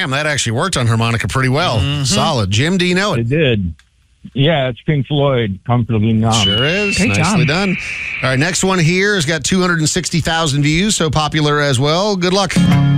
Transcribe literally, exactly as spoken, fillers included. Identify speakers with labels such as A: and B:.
A: damn, that actually worked on harmonica pretty well. Mm-hmm. Solid. Jim, do you know it?
B: It did. Yeah, it's Pink Floyd, Comfortably Numb.
A: Sure is.
C: Great
A: Nicely
C: job.
A: done. All right, next one here has got two hundred sixty thousand views, so popular as well. Good luck.